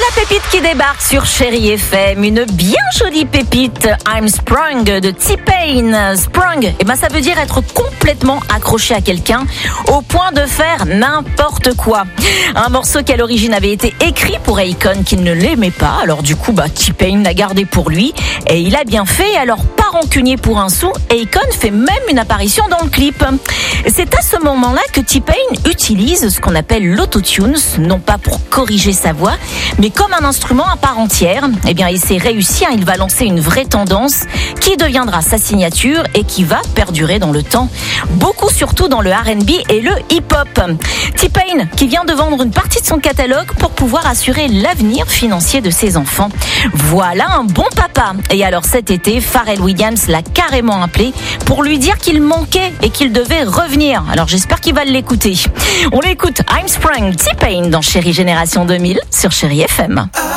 La pépite qui débarque sur Chérie FM, une bien jolie pépite, I'm Sprung de T-Pain. Sprung, ça veut dire être complètement accroché à quelqu'un au point de faire n'importe quoi. Un morceau qui à l'origine avait été écrit pour Akon qui ne l'aimait pas, alors du coup T-Pain l'a gardé pour lui et il a bien fait. Alors pas rancunier pour un sou, Akon fait même une apparition dans le clip. C'est à ce moment-là que T-Pain utilise ce qu'on appelle l'autotune, non pas pour corriger sa voix, mais comme un instrument à part entière. Et c'est réussi, il va lancer une vraie tendance qui deviendra sa signature et qui va perdurer dans le temps, beaucoup surtout dans le R&B et le hip-hop. T-Pain qui vient de vendre une partie de son catalogue pour pouvoir assurer l'avenir financier de ses enfants. Voilà un bon papa. Et alors cet été, Pharrell Williams l'a carrément appelé pour lui dire qu'il manquait et qu'il devait revenir. Alors j'espère qu'il va l'écouter. On l'écoute, I'm Sprung, T-Pain dans Chérie Génération 2000 sur Chérie FM.